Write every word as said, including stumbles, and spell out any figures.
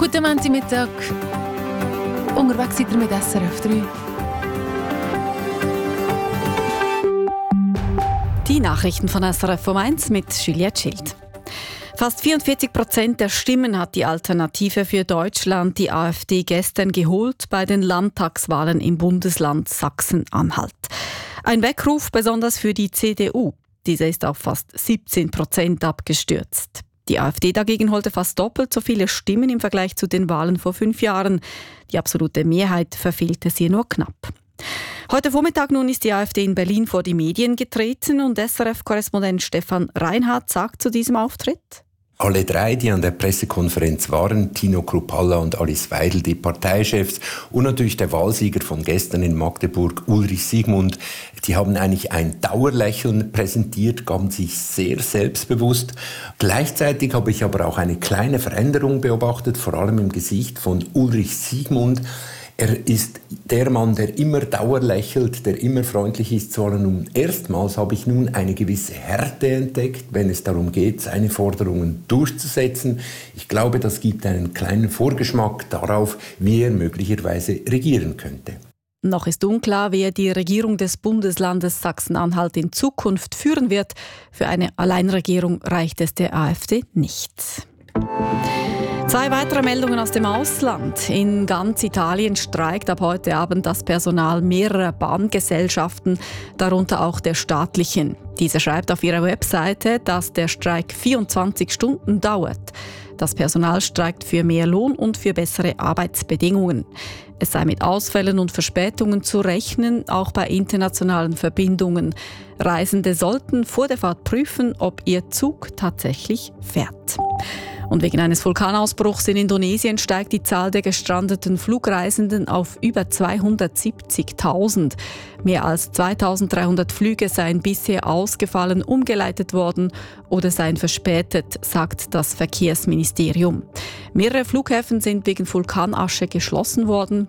Guten Montagmittag. Unterwegs seid ihr mit S R F drei. Die Nachrichten von S R F um eins mit Juliette Schild. Fast vierundvierzig Prozent der Stimmen hat die Alternative für Deutschland, die AfD, gestern geholt bei den Landtagswahlen im Bundesland Sachsen-Anhalt. Ein Weckruf besonders für die C D U. Diese ist auf fast siebzehn Prozent abgestürzt. Die AfD dagegen holte fast doppelt so viele Stimmen im Vergleich zu den Wahlen vor fünf Jahren. Die absolute Mehrheit verfehlte sie nur knapp. Heute Vormittag nun ist die AfD in Berlin vor die Medien getreten und S R F-Korrespondent Stefan Reinhardt sagt zu diesem Auftritt: Alle drei, die an der Pressekonferenz waren, Tino Kruppalla und Alice Weidel, die Parteichefs, und natürlich der Wahlsieger von gestern in Magdeburg, Ulrich Siegmund, die haben eigentlich ein Dauerlächeln präsentiert, gaben sich sehr selbstbewusst. Gleichzeitig habe ich aber auch eine kleine Veränderung beobachtet, vor allem im Gesicht von Ulrich Siegmund. Er ist der Mann, der immer dauerlächelt, der immer freundlich ist zu allen. Und erstmals habe ich nun eine gewisse Härte entdeckt, wenn es darum geht, seine Forderungen durchzusetzen. Ich glaube, das gibt einen kleinen Vorgeschmack darauf, wie er möglicherweise regieren könnte. Noch ist unklar, wer die Regierung des Bundeslandes Sachsen-Anhalt in Zukunft führen wird. Für eine Alleinregierung reicht es der AfD nicht. Zwei weitere Meldungen aus dem Ausland. In ganz Italien streikt ab heute Abend das Personal mehrerer Bahngesellschaften, darunter auch der staatlichen. Diese schreibt auf ihrer Webseite, dass der Streik vierundzwanzig Stunden dauert. Das Personal streikt für mehr Lohn und für bessere Arbeitsbedingungen. Es sei mit Ausfällen und Verspätungen zu rechnen, auch bei internationalen Verbindungen. Reisende sollten vor der Fahrt prüfen, ob ihr Zug tatsächlich fährt. Und wegen eines Vulkanausbruchs in Indonesien steigt die Zahl der gestrandeten Flugreisenden auf über zweihundertsiebzigtausend. Mehr als zweitausenddreihundert Flüge seien bisher ausgefallen, umgeleitet worden oder seien verspätet, sagt das Verkehrsministerium. Mehrere Flughäfen sind wegen Vulkanasche geschlossen worden.